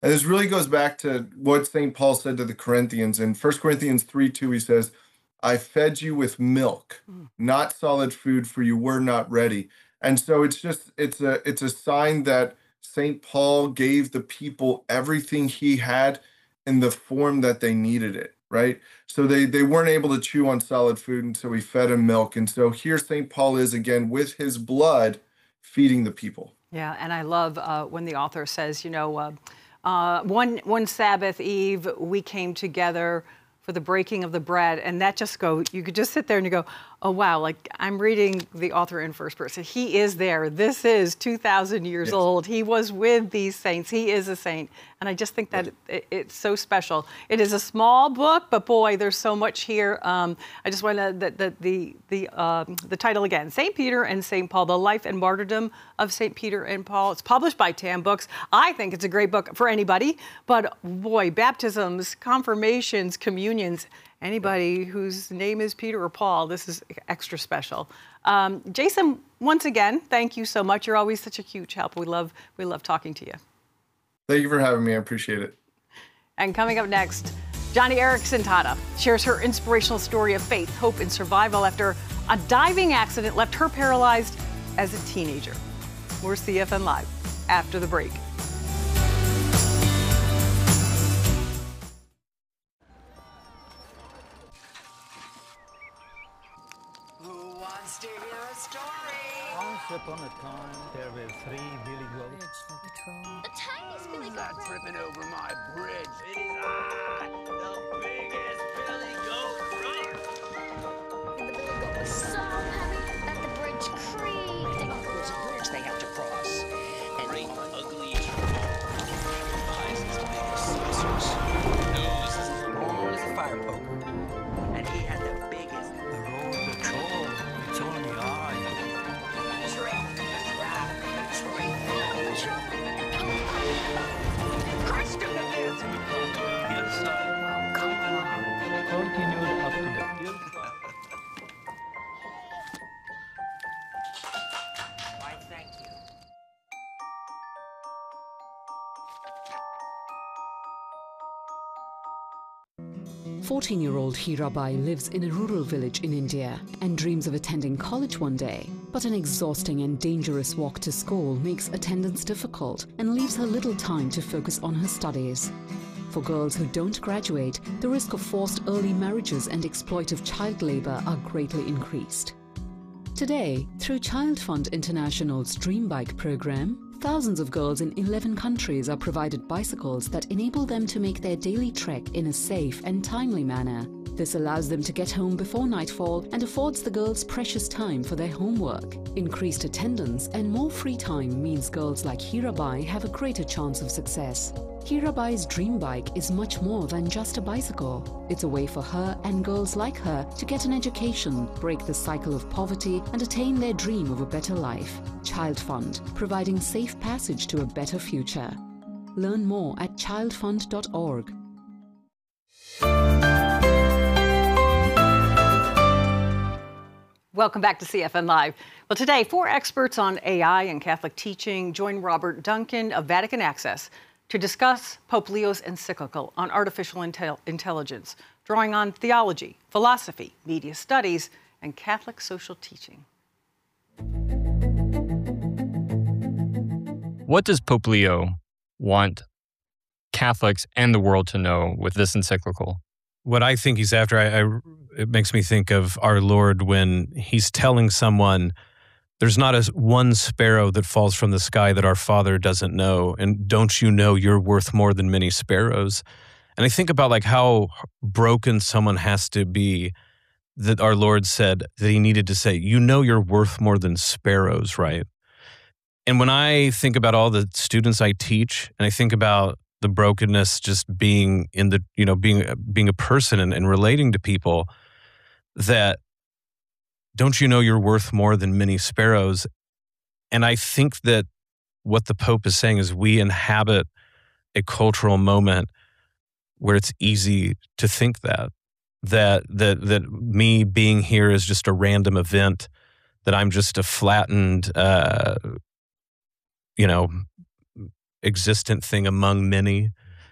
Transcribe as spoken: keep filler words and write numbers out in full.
And this really goes back to what Saint Paul said to the Corinthians. In First Corinthians three two, he says, I fed you with milk, Mm. not solid food, for you were not ready. And so it's just, it's a, it's a sign that Saint Paul gave the people everything he had in the form that they needed it, right? So they, they weren't able to chew on solid food, and so he fed them milk. And so here Saint Paul is again with his blood feeding the people. Yeah, and I love uh, when the author says, you know, uh, uh, one one Sabbath Eve, we came together for the breaking of the bread, and that just go, you could just sit there and you go, oh wow, like I'm reading the author in first person. He is there. This is two thousand years Yes. old. He was with these saints. He is a saint. And I just think that Yes. it, it's so special. It is a small book, but boy, there's so much here. Um, I just want to, the, the, the, the, um, the title again, Saint Peter and Saint Paul, The Life and Martyrdom of Saint Peter and Paul. It's published by Tam Books. I think it's a great book for anybody, but boy, baptisms, confirmations, communions, anybody whose name is Peter or Paul, this is extra special. Um, Jason, once again, thank you so much. You're always such a huge help. We love, we love talking to you. Thank you for having me. I appreciate it. And coming up next, Johnny Erickson Tata shares her inspirational story of faith, hope, and survival after a diving accident left her paralyzed as a teenager. More C F N Live after the break. Once upon a time, there were three billy goats. The tiniest billy goat. Not tripping over my bridge. It is I, the biggest billy goat runner. And the billy goat was so heavy that the bridge creaked. There's a bridge they have to cross. And great, ugly, eyes as big as saucers, nose as long as a fire poker. And he had the biggest. The road, the troll, it's only I. Trick, trap, trick, crushed him to death. Hillside. Come on. Continued up to the hill. Why, thank you. fourteen-year-old Hirabai lives in a rural village in India and dreams of attending college one day. But an exhausting and dangerous walk to school makes attendance difficult and leaves her little time to focus on her studies. For girls who don't graduate, the risk of forced early marriages and exploitive child labor are greatly increased. Today, through Child Fund International's Dream Bike program, thousands of girls in eleven countries are provided bicycles that enable them to make their daily trek in a safe and timely manner. This allows them to get home before nightfall and affords the girls precious time for their homework. Increased attendance and more free time means girls like Hirabai have a greater chance of success. Hirabai's dream bike is much more than just a bicycle. It's a way for her and girls like her to get an education, break the cycle of poverty, and attain their dream of a better life. Child Fund, providing safe passage to a better future. Learn more at child fund dot org. Welcome back to C F N Live. Well, today, four experts on A I and Catholic teaching join Robert Duncan of Vatican Access to discuss Pope Leo's encyclical on artificial intel intelligence, drawing on theology, philosophy, media studies, and Catholic social teaching. What does Pope Leo want Catholics and the world to know with this encyclical? What I think he's after, I, I, it makes me think of our Lord when he's telling someone, there's not a one sparrow that falls from the sky that our Father doesn't know. And don't you know you're worth more than many sparrows? And I think about like how broken someone has to be that our Lord said that he needed to say, you know you're worth more than sparrows, right? And when I think about all the students I teach, and I think about the brokenness just being in the, you know, being being a person and, and relating to people, that don't you know you're worth more than many sparrows? And I think that what the Pope is saying is we inhabit a cultural moment where it's easy to think that, that, that, that me being here is just a random event, that I'm just a flattened, uh, you know, existent thing among many.